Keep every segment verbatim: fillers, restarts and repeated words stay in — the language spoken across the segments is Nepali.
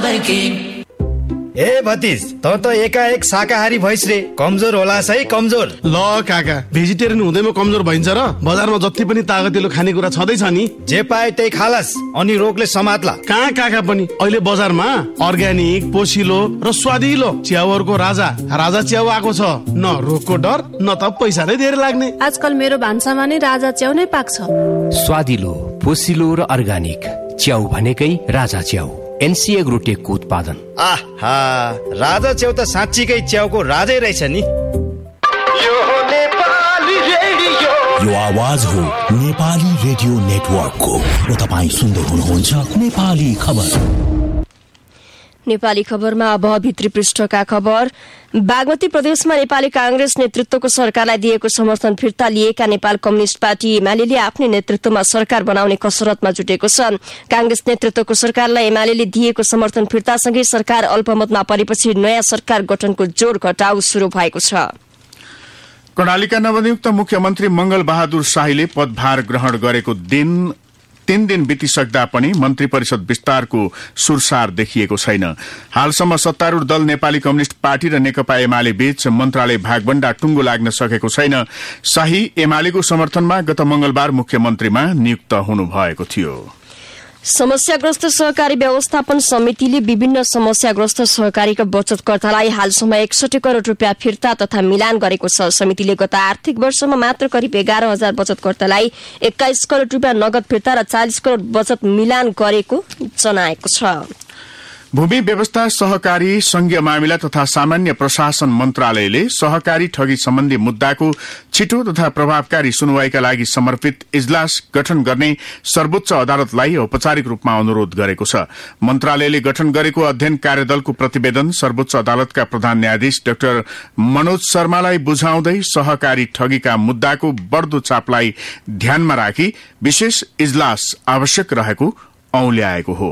ए भतिज त त एकाएक शाकाहारी भइस रे, कमजोर होलास है कमजोर। ल काका, भेजिटेरियन हुँदैमा कमजोर भइन्छ र? बजारमा जति पनि तागतिलो खानेकुरा छँदैछ नि, जे पाए त्यही खालास अनि रोगले समात्ला। कहाँ काका पनि अहिले बजारमा अर्ग्यानिक, पोसिलो र स्वादिलो च्याउहरूको राजा राजा च्याउ आएको छ। न रोगको डर न त पैसा नै धेरै लाग्ने। आजकल मेरो भान्सामा नै राजा च्याउ नै पाक्छ। स्वादिलो, पोसिलो र अर्ग्यानिक च्याउ भनेकै राजा च्याउ, एनसी एग्रोटेकको उत्पादन। आहा, राजा च्याउ त साँच्चीकै च्याउको राजै रहेछ नि। यो नेपाली रेडियो, यो आवाज हो नेपाली रेडियो नेटवर्कको र तपाईँ सुन्दै हुनुहुन्छ नेपाली खबर। नेपाली खबरमा अब भित्री पृष्ठका खबर। बागमती प्रदेशमा नेपाली कांग्रेस नेतृत्वको सरकारलाई दिएको समर्थन फिर्ता लिएका नेपाल कम्युनिष्ट पार्टी एमाले आफ्नै नेतृत्वमा सरकार बनाउने कसरतमा जुटेको छ। कांग्रेस नेतृत्वको सरकारलाई एमाले दिएको समर्थन फिर्तासँगै सरकार अल्पमतमा परेपछि नयाँ सरकार गठनको जोड घटाउ शुरू भएको छ। कर्णालीका नवनियुक्त मुख्यमन्त्री मंगल बहादुर शाहीले पदभार ग्रहण गरेको दिन तीन दिन बितिसक्दा पनि मन्त्री परिषद विस्तारको सुरसार देखिएको छैन। हालसम्म सत्तारूढ़ दल नेपाली कम्युनिष्ट पार्टी र नेकपा एमाले बीच मन्त्रालय भागबण्डा टुङ्गो लाग्न सकेको छैन। शाही एमालेको समर्थनमा गत मंगलबार मुख्यमन्त्रीमा नियुक्त हुनुभएको थियो। समस्याग्रस्त सहकारी व्यवस्थापन समितिले विभिन्न समस्याग्रस्त सहकारीका बचतकर्तालाई हालसम्म एकसठी करोड़ रूपियाँ फिर्ता तथा मिलान गरेको छ। समितिले गत आर्थिक वर्षमा मात्र करिब एघार हजार बचतकर्तालाई एक्काइस करोड़ रूपियाँ नगद फिर्ता र चालीस करोड़ बचत मिलान गरेको जनाएको छ। भूमि व्यवस्था, सहकारी, संघीय मामिला तथा सामान्य प्रशासन मन्त्रालयले सहकारी ठगी सम्बन्धी मुद्दाको छिटो तथा प्रभावकारी सुनवाईका लागि समर्पित इजलास गठन गर्ने सर्वोच्च अदालतलाई औपचारिक रूपमा अनुरोध गरेको छ। मन्त्रालयले गठन गरेको अध्ययन कार्यदलको प्रतिवेदन सर्वोच्च अदालतका प्रधान न्यायाधीश डाक्टर मनोज शर्मालाई बुझाउँदै सहकारी ठगीका मुद्दाको बढ़दो चापलाई ध्यानमा राखी विशेष इजलास आवश्यक रहेको औल्याएको हो।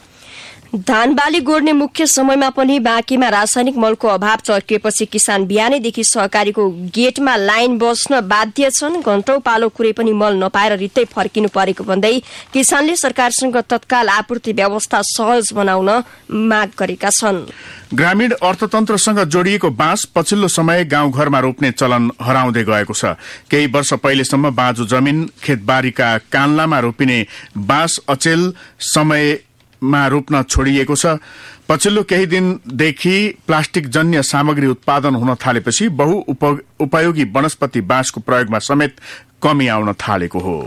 धान बाली गोड्ने मुख्य समयमा पनि बाँकीमा रासायनिक मलको अभाव चर्किएपछि किसान बिहानैदेखि सहकारीको गेटमा लाइन बस्न बाध्य छन्। घण्टौं पालो कुरै पनि मल नपाएर रित्तै फर्किनु परेको भन्दै किसानले सरकारसँग तत्काल आपूर्ति व्यवस्था सहज बनाउन माग गरेका छन्। ग्रामीण अर्थतन्त्रसँग जोडिएको बाँस पछिल्लो समय गाउँघरमा रोप्ने चलन हराउँदै गएको छ। केही वर्ष पहिलेसम्म बाँझो जमिन खेतबारीका कान्लामा रोपिने बाँस अचेल समय मा रोप्न छोडिएको छ। पछिल्लो केही दिनदेखि प्लास्टिक जन्य सामग्री उत्पादन हुन थालेपछि बहु उपयोगी वनस्पति बाँसको प्रयोगमा समेत कमी आउन थालेको हो।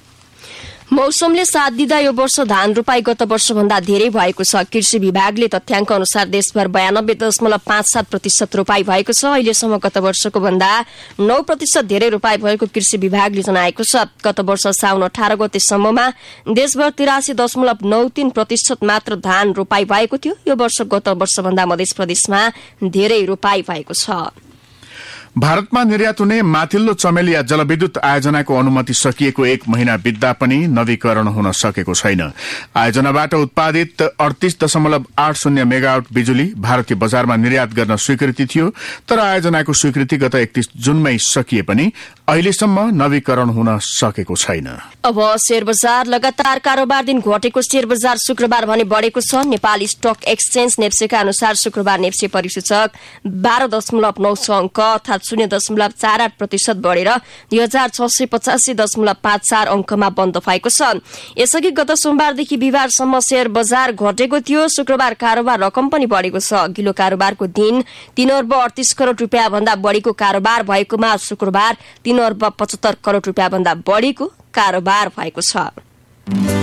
मौसमले साथ दिँदा यो वर्ष धान रोपाई गत वर्षभन्दा धेरै भएको छ। कृषि विभागले तथ्याङ्क अनुसार देशभर बयानब्बे दशमलव पाँच सात प्रतिशत रोपाई भएको छ। अहिलेसम्म गत वर्षको भन्दा नौ प्रतिशत धेरै रोपाई भएको कृषि विभागले जनाएको छ। गत वर्ष साउन अठार गतेसम्ममा देशभर तिरासी दशमलव नौ तीन प्रतिशत मात्र धान रोपाई भएको थियो। यो वर्ष गत वर्षभन्दा मध्य प्रदेशमा धेरै रोपाई भएको छ। भारतमा निर्यात हुने माथिल्लो चमेली या जलविद्युत आयोजनाको अनुमति सकिएको एक महिना बित्दा पनि नवीकरण हुन सकेको छैन। आयोजनाबाट उत्पादित अडतीस दशमलव आठ शून्य मेगावाट बिजुली भारतीय बजारमा निर्यात गर्न स्वीकृति थियो, तर आयोजनाको स्वीकृति गत एकतीस जुनमै सकिए पनि अहिलेसम्म नवीकरण हुन सकेको छैन। अब शेयर बजार लगातार कारोबार दिन घटेको शेयर बजार शुक्रबार भने बढ़ेको छ। नेपाल स्टक एक्सचेन्ज नेप्सेका अनुसार शुक्रबार नेप्से परिसूचक बाह्र दशमलव नौ छ अंक अर्थात शून्य दशमलव चार आठ प्रतिशत बढ़ेर दुई हजार छ सय पचासी दशमलव पाँच चार अंकमा बन्द भएको छ। यसअघि गत सोमबारदेखि बिहिबारसम्म शेयर बजार घटेको थियो। शुक्रबार कारोबार रकम पनि बढ़ेको छ। अघिल्लो कारोबारको दिन तीन अर्ब अडतीस करोड़ रूपियाँ भन्दा बढ़ीको कारोबार भएकोमा शुक्रबार तीन अर्ब पचहत्तर करोड़ रूपियाँ भन्दा बढ़ीको कारोबार भएको छ।